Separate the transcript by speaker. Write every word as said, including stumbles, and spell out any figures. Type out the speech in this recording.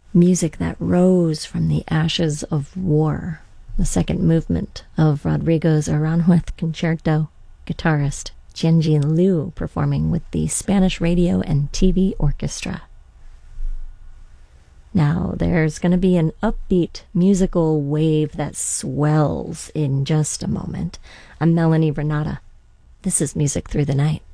Speaker 1: Music that rose from the ashes of war. The second movement of Rodrigo's Aranjuez Concerto. Guitarist Jianjin Liu performing with the Spanish Radio and T V Orchestra. Now, there's going to be an upbeat musical wave that swells in just a moment. I'm Melanie Renata. This is Music Through the Night.